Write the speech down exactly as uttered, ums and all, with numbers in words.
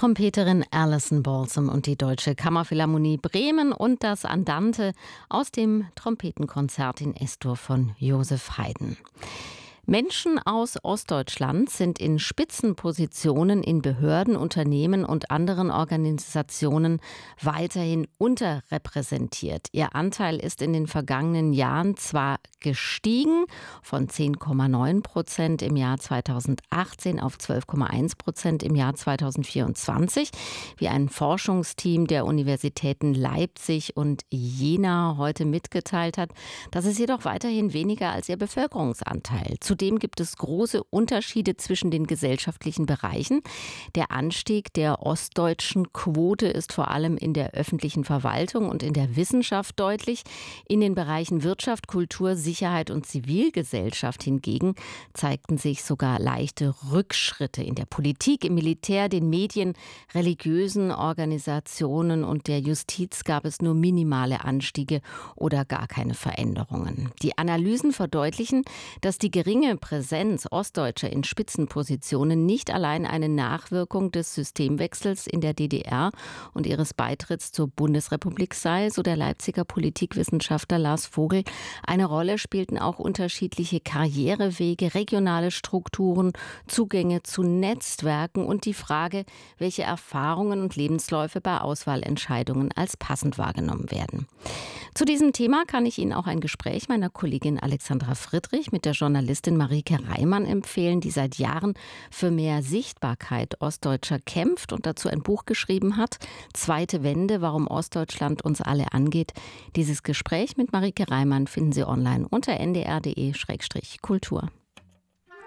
Trompeterin Alison Balsam und die Deutsche Kammerphilharmonie Bremen und das Andante aus dem Trompetenkonzert in S-Dur von Joseph Haydn. Menschen aus Ostdeutschland sind in Spitzenpositionen in Behörden, Unternehmen und anderen Organisationen weiterhin unterrepräsentiert. Ihr Anteil ist in den vergangenen Jahren zwar gestiegen von zehn Komma neun Prozent im Jahr zweitausendachtzehn auf zwölf Komma eins Prozent im Jahr zweitausendvierundzwanzig, wie ein Forschungsteam der Universitäten Leipzig und Jena heute mitgeteilt hat. Das ist jedoch weiterhin weniger als ihr Bevölkerungsanteil. Zudem gibt es große Unterschiede zwischen den gesellschaftlichen Bereichen. Der Anstieg der ostdeutschen Quote ist vor allem in der öffentlichen Verwaltung und in der Wissenschaft deutlich. In den Bereichen Wirtschaft, Kultur, Sicherheit und Zivilgesellschaft hingegen zeigten sich sogar leichte Rückschritte. In der Politik, im Militär, den Medien, religiösen Organisationen und der Justiz gab es nur minimale Anstiege oder gar keine Veränderungen. Die Analysen verdeutlichen, dass die geringe Präsenz Ostdeutscher in Spitzenpositionen nicht allein eine Nachwirkung des Systemwechsels in der D D R und ihres Beitritts zur Bundesrepublik sei, so der Leipziger Politikwissenschaftler Lars Vogel. Eine Rolle spielten auch unterschiedliche Karrierewege, regionale Strukturen, Zugänge zu Netzwerken und die Frage, welche Erfahrungen und Lebensläufe bei Auswahlentscheidungen als passend wahrgenommen werden. Zu diesem Thema kann ich Ihnen auch ein Gespräch meiner Kollegin Alexandra Friedrich mit der Journalistin Marike Reimann empfehlen, die seit Jahren für mehr Sichtbarkeit Ostdeutscher kämpft und dazu ein Buch geschrieben hat. Zweite Wende, warum Ostdeutschland uns alle angeht. Dieses Gespräch mit Marike Reimann finden Sie online unter n d r punkt d e slash kultur.